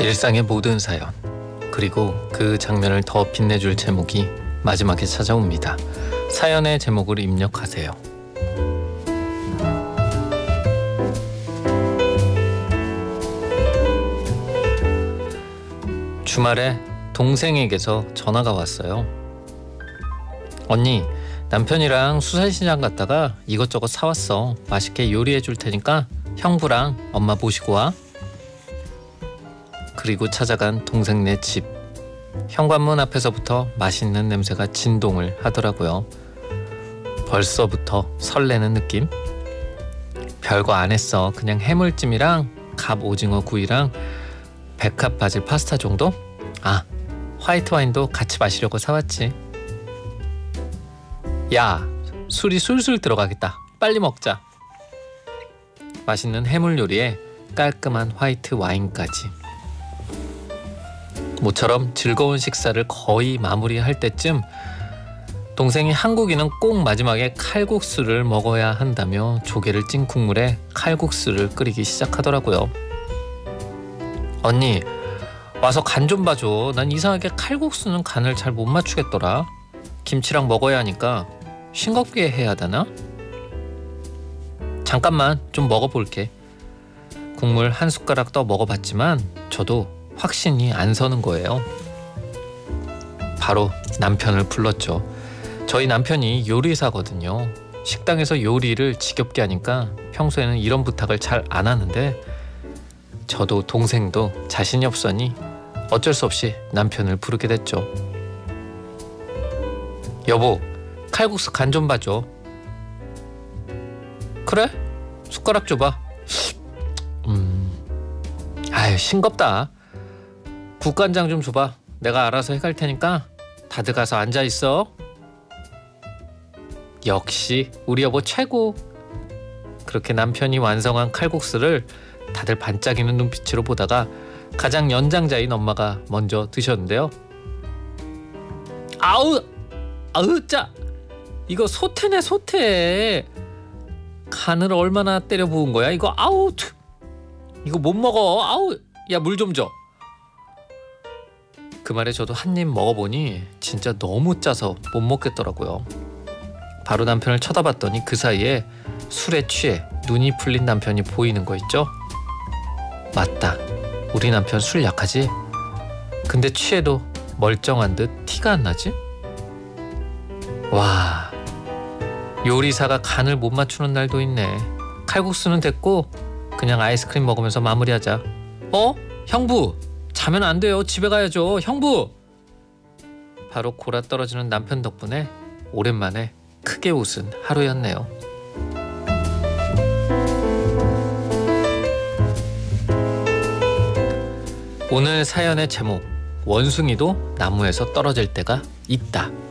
일상의 모든 사연, 그리고 그 장면을 더 빛내줄 제목이 마지막에 찾아옵니다. 사연의 제목을 입력하세요. 주말에 동생에게서 전화가 왔어요. 언니, 남편이랑 수산시장 갔다가 이것저것 사왔어. 맛있게 요리해 줄 테니까 형부랑 엄마 모시고 와. 그리고 찾아간 동생네 집. 현관문 앞에서부터 맛있는 냄새가 진동을 하더라고요. 벌써부터 설레는 느낌? 별거 안 했어. 그냥 해물찜이랑 갑오징어 구이랑 백합 바질 파스타 정도? 아, 화이트 와인도 같이 마시려고 사왔지. 야, 술이 술술 들어가겠다. 빨리 먹자. 맛있는 해물 요리에 깔끔한 화이트 와인까지. 모처럼 즐거운 식사를 거의 마무리할 때쯤 동생이 한국인은 꼭 마지막에 칼국수를 먹어야 한다며 조개를 찐 국물에 칼국수를 끓이기 시작하더라고요. 언니, 와서 간 좀 봐줘. 난 이상하게 칼국수는 간을 잘 못 맞추겠더라. 김치랑 먹어야 하니까 싱겁게 해야 하나? 잠깐만 좀 먹어볼게. 국물 한 숟가락 떠 먹어봤지만 저도 확신이 안 서는 거예요. 바로 남편을 불렀죠. 저희 남편이 요리사거든요. 식당에서 요리를 지겹게 하니까 평소에는 이런 부탁을 잘 안 하는데 저도 동생도 자신이 없으니 어쩔 수 없이 남편을 부르게 됐죠. 여보, 칼국수 간 좀 봐줘. 그래? 숟가락 줘봐. 아유, 싱겁다. 국간장 좀 줘봐. 내가 알아서 해갈 테니까 다들 가서 앉아있어. 역시 우리 여보 최고. 그렇게 남편이 완성한 칼국수를 다들 반짝이는 눈빛으로 보다가 가장 연장자인 엄마가 먼저 드셨는데요. 아우 짜. 이거 소태네, 소태. 간을 얼마나 때려 부은 거야 이거. 아우, 이거 못 먹어. 아우, 야, 물 좀 줘. 그 말에 저도 한 입 먹어보니 진짜 너무 짜서 못 먹겠더라고요. 바로 남편을 쳐다봤더니 그 사이에 술에 취해 눈이 풀린 남편이 보이는 거 있죠? 맞다, 우리 남편 술 약하지? 근데 취해도 멀쩡한 듯 티가 안 나지? 와, 요리사가 간을 못 맞추는 날도 있네. 칼국수는 됐고 그냥 아이스크림 먹으면서 마무리하자. 형부, 자면 안 돼요. 집에 가야죠. 형부! 바로 골아 떨어지는 남편 덕분에 오랜만에 크게 웃은 하루였네요. 오늘 사연의 제목, 원숭이도 나무에서 떨어질 때가 있다.